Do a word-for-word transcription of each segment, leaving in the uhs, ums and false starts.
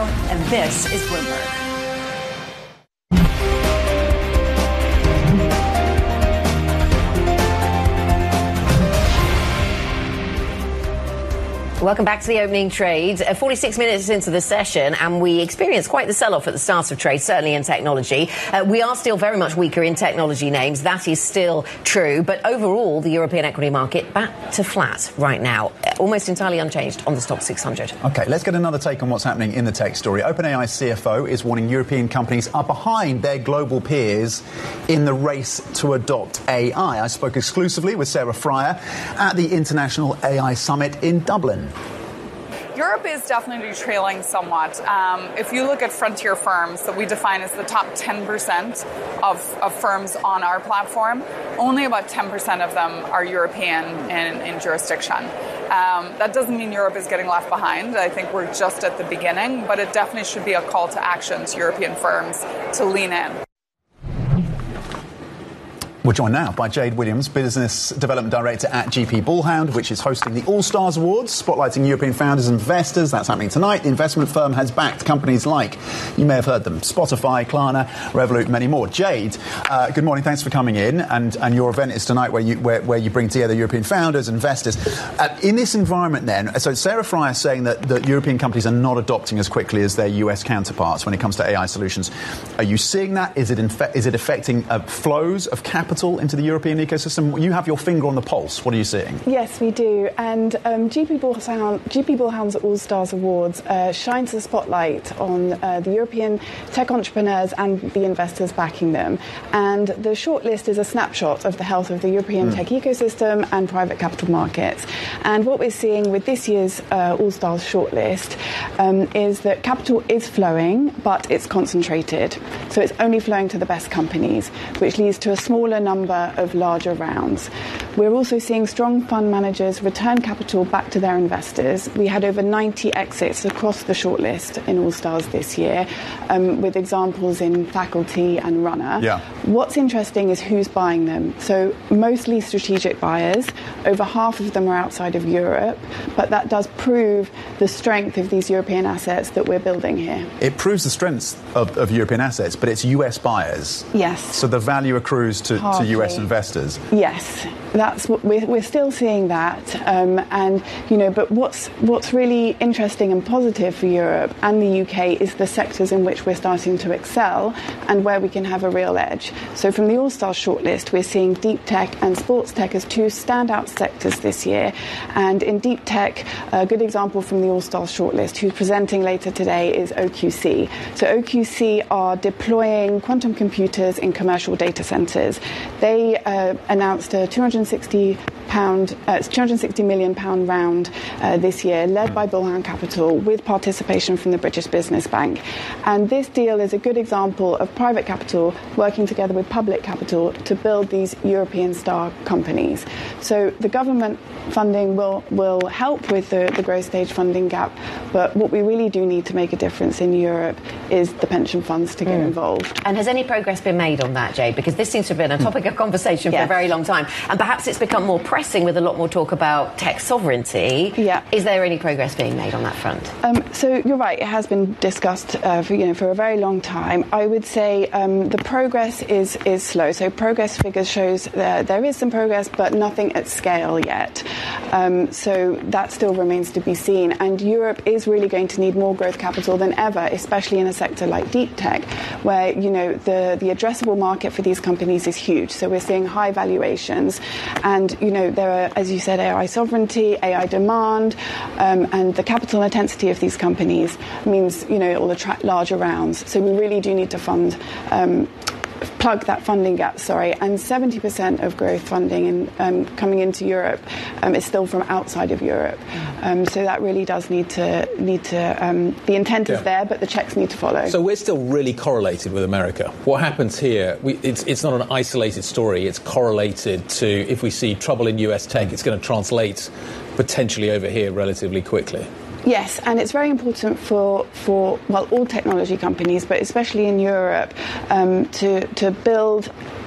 and this is Bloomberg. Welcome back to the opening trade. Uh, forty-six minutes into the session, and we experienced quite the sell-off at the start of trade, certainly in technology. Uh, we are still very much weaker in technology names. That is still true. But overall, the European equity market back to flat right now, almost entirely unchanged on the Stoxx six hundred. OK, let's get another take on what's happening in the tech story. OpenAI C F O is warning European companies are behind their global peers in the race to adopt A I. I spoke exclusively with Sarah Friar at the International A I Summit in Dublin. Europe is definitely trailing somewhat. Um, if you look at frontier firms that we define as the top ten percent of, of firms on our platform, only about ten percent of them are European in, in jurisdiction. Um, that doesn't mean Europe is getting left behind. I think we're just at the beginning, but it definitely should be a call to action to European firms to lean in. We're joined now by Jade Williams, Business Development Director at G P Bullhound, which is hosting the All-Stars Awards, spotlighting European founders and investors. That's happening tonight. The investment firm has backed companies like, you may have heard them, Spotify, Klarna, Revolut, many more. Jade, uh, good morning. Thanks for coming in. And, and your event is tonight where you where, where you bring together European founders, investors. Uh, in this environment then, so Sarah Friar is saying that, that European companies are not adopting as quickly as their U S counterparts when it comes to A I solutions. Are you seeing that? Is it, infe- is it affecting uh, flows of capital into the European ecosystem? You have your finger on the pulse. What are you seeing? Yes, we do. And um, G P Bullhound, G P Bullhound's All-Stars Awards uh, shines a spotlight on uh, the European tech entrepreneurs and the investors backing them. And the shortlist is a snapshot of the health of the European mm. tech ecosystem and private capital markets. And what we're seeing with this year's uh, All-Stars shortlist um, is that capital is flowing, but it's concentrated. So it's only flowing to the best companies, which leads to a smaller number of larger rounds. We're also seeing strong fund managers return capital back to their investors. We had over ninety exits across the shortlist in All Stars this year, um, with examples in Faculty and Runner. Yeah. What's interesting is who's buying them. So mostly strategic buyers. Over half of them are outside of Europe, but that does prove the strength of these European assets that we're building here. It proves the strength of, of European assets, but it's U S buyers. Yes. So the value accrues to, to U S investors. Yes, that's what we're, we're still seeing that, um, and you know. But what's what's really interesting and positive for Europe and the U K is the sectors in which we're starting to excel and where we can have a real edge. So from the All-Star shortlist, we're seeing deep tech and sports tech as two standout sectors this year. And in deep tech, a good example from the All-Star shortlist, who's presenting later today, is O Q C. So O Q C are deploying quantum computers in commercial data centers. They uh, announced a two hundred sixty pound, uh, two hundred sixty million pound round uh, this year, led by Bullhound Capital, with participation from the British Business Bank. And this deal is a good example of private capital working together with public capital to build these European star companies. So the government funding will will help with the, the growth stage funding gap, but what we really do need to make a difference in Europe is the pension funds to get mm. involved. And has any progress been made on that, Jade? Because this seems to have been a topic of conversation yes. for a very long time, and perhaps it's become more pressing with a lot more talk about tech sovereignty. Yeah. Is there any progress being made on that front? Um, so you're right, it has been discussed uh, for, you know, for a very long time. I would say um, the progress is, is slow. So progress figures shows that there is some progress, but nothing at scale yet. Um, so that still remains to be seen. And Europe is really going to need more growth capital than ever, especially in a sector like deep tech, where, you know, the, the addressable market for these companies is huge. So we're seeing high valuations. And, you know, there are, as you said, A I sovereignty, A I demand, um, and the capital intensity of these companies means, you know, it will attract larger rounds. So we really do need to fund um, plug that funding gap, sorry, and seventy percent of growth funding in, um, coming into Europe um, is still from outside of Europe. Um, so that really does need to, need to um, the intent yeah. is there, but the checks need to follow. So we're still really correlated with America. What happens here, we, it's, it's not an isolated story, it's correlated to, if we see trouble in U S tech, it's going to translate potentially over here relatively quickly. Yes, and it's very important for, for well, all technology companies, but especially in Europe, um, to, to build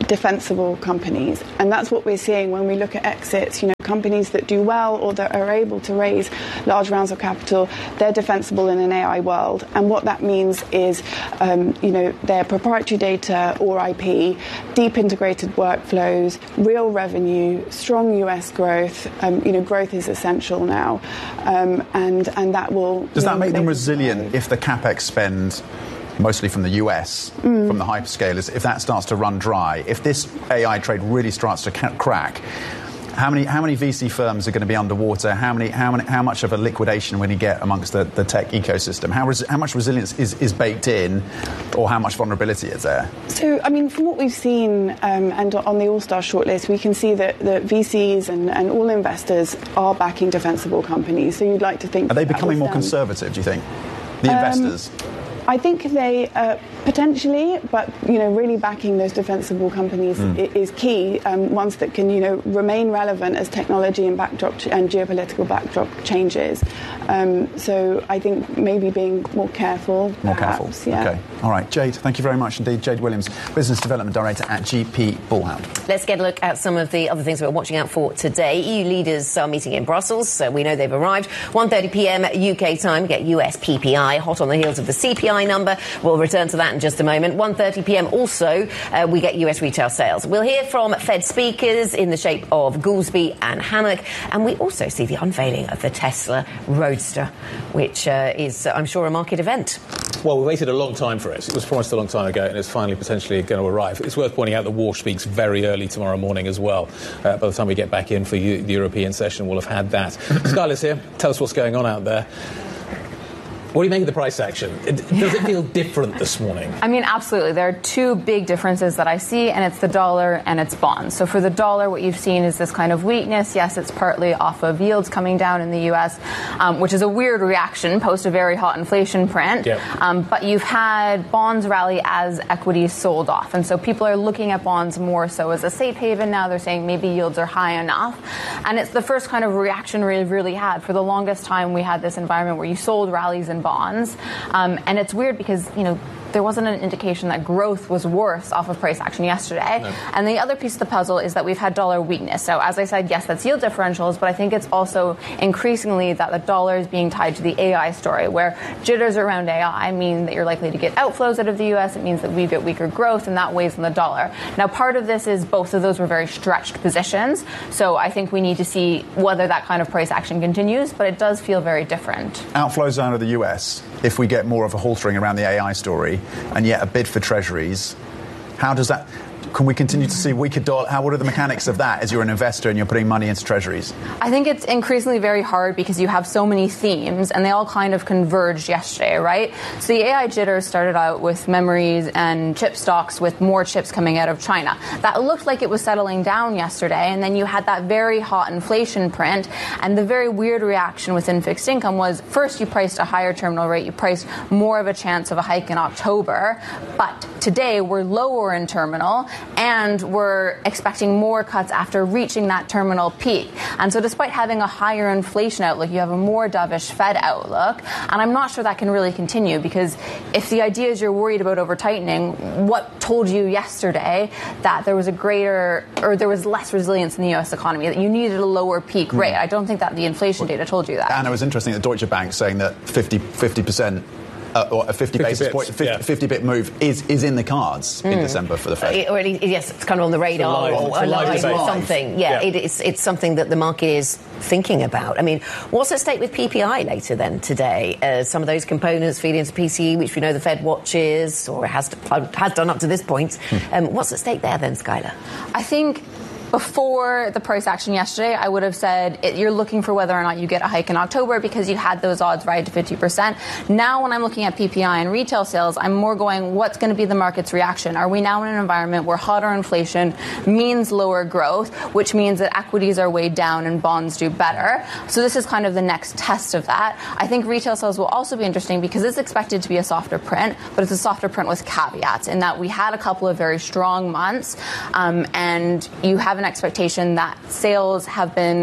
defensible companies. And that's what we're seeing when we look at exits. You know, companies that do well or that are able to raise large rounds of capital, they're defensible in an A I world. And what that means is, um, you know, their proprietary data or I P, deep integrated workflows, real revenue, strong U S growth. Um, you know, growth is essential now. Um, and, and that will... Does that make them resilient survive. if the CapEx spend, mostly from the U S, mm. from the hyperscalers, if that starts to run dry, if this A I trade really starts to ca- crack, how many how many V C firms are going to be underwater? How many how many how much of a liquidation will you get amongst the, the tech ecosystem? How res- how much resilience is, is baked in, or how much vulnerability is there? So, I mean, from what we've seen, um, and on the All-Star shortlist, we can see that the V Cs and, and all investors are backing defensible companies. So you'd like to think... Are they that becoming that more conservative, do you think? The investors? Um, I think they uh, potentially, but you know, really backing those defensible companies mm. i- is key. Um, ones that can, you know, remain relevant as technology and backdrop ch- and geopolitical backdrop changes. Um, so I think maybe being more careful. More perhaps, careful. Yeah. Okay. All right, Jade. Thank you very much indeed. Jade Williams, Business Development Director at G P Bullhound. Let's get a look at some of the other things we're watching out for today. E U leaders are meeting in Brussels, so we know they've arrived. one thirty p.m. U K time, we get U S P P I, hot on the heels of the C P I number. We'll return to that in just a moment. one thirty p.m. also, uh, we get U S retail sales. We'll hear from Fed speakers in the shape of Goolsbee and Hammack, and we also see the unveiling of the Tesla Roadster, which uh, is, uh, I'm sure, a market event. Well, we waited a long time for it. It was promised a long time ago, and it's finally potentially going to arrive. It's worth pointing out that Walsh speaks very early tomorrow morning as well. Uh, by the time we get back in for U- the European session, we'll have had that. Skylar's here. Tell us what's going on out there. What do you make of the price action? It, does it feel different this morning? I mean, absolutely. There are two big differences that I see, and it's the dollar and it's bonds. So for the dollar, what you've seen is this kind of weakness. Yes, it's partly off of yields coming down in the U S, um, which is a weird reaction post a very hot inflation print. Yep. Um, but you've had bonds rally as equities sold off. And so people are looking at bonds more so as a safe haven now. They're saying maybe yields are high enough. And it's the first kind of reaction we've really had. For the longest time, we had this environment where you sold rallies in bonds. Um, and it's weird because, you know, there wasn't an indication that growth was worse off of price action yesterday. No. And the other piece of the puzzle is that we've had dollar weakness. So as I said, yes, that's yield differentials, but I think it's also increasingly that the dollar is being tied to the A I story, where jitters around A I mean that you're likely to get outflows out of the U S. It means that we get weaker growth, and that weighs on the dollar. Now, part of this is both of those were very stretched positions. So I think we need to see whether that kind of price action continues, but it does feel very different. Outflows out of the U S, if we get more of a haltering around the A I story, and yet a bid for treasuries, how does that... Can we continue to see weaker dollar? How, what are the mechanics of that as you're an investor and you're putting money into treasuries? I think it's increasingly very hard because you have so many themes and they all kind of converged yesterday, right? So the A I jitters started out with memories and chip stocks with more chips coming out of China. That looked like it was settling down yesterday, and then you had that very hot inflation print, and the very weird reaction within fixed income was first you priced a higher terminal rate, you priced more of a chance of a hike in October, but today we're lower in terminal, and we're expecting more cuts after reaching that terminal peak. And so despite having a higher inflation outlook, you have a more dovish Fed outlook. And I'm not sure that can really continue, because if the idea is you're worried about over-tightening, what told you yesterday that there was a greater, or there was less resilience in the U S economy, that you needed a lower peak rate? I don't think that the inflation data told you that. And it was interesting that Deutsche Bank saying that fifty percent Uh, or a fifty, fifty basis bits, point, fifty, yeah. fifty bit move is, is in the cards mm. in December for the Fed. Uh, or at least, yes, it's kind of on the radar live, or, or live or something. Yeah, yeah. It, it's it's something that the market is thinking about. I mean, what's at stake with P P I later then today? Uh, some of those components feed into P C E, which we know the Fed watches or has to, has done up to this point. Hmm. Um, what's at stake there then, Skylar? I think before the price action yesterday, I would have said it, you're looking for whether or not you get a hike in October because you had those odds right to fifty percent. Now, when I'm looking at P P I and retail sales, I'm more going, what's going to be the market's reaction? Are we now in an environment where hotter inflation means lower growth, which means that equities are weighed down and bonds do better? So this is kind of the next test of that. I think retail sales will also be interesting because it's expected to be a softer print, but it's a softer print with caveats in that we had a couple of very strong months, um, and you have an expectation that sales have been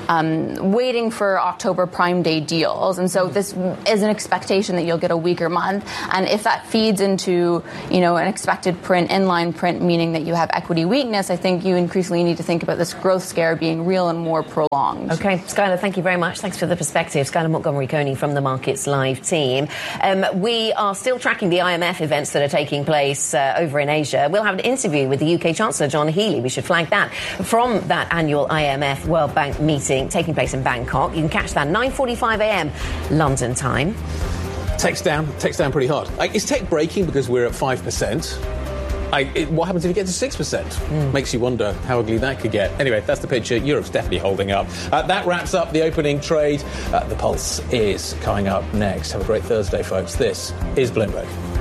um, waiting for October Prime Day deals. And so this is an expectation that you'll get a weaker month. And if that feeds into, you know, an expected print, inline print, meaning that you have equity weakness, I think you increasingly need to think about this growth scare being real and more prolonged. Okay, Skylar, thank you very much. Thanks for the perspective. Skylar Montgomery-Coney from the Markets Live team. Um, we are still tracking the I M F events that are taking place uh, over in Asia. We'll have an interview with the U K Chancellor, John Healey. We should flag that from that annual I M F World Bank meeting taking place in Bangkok. You can catch that nine forty-five a m London time. Tech's down. Tech's down pretty hard. Like, is tech breaking because we're at five percent? I, it, what happens if you get to six percent? Mm. Makes you wonder how ugly that could get. Anyway, that's the picture. Europe's definitely holding up. Uh, that wraps up the opening trade. Uh, the Pulse is coming up next. Have a great Thursday, folks. This is Bloomberg.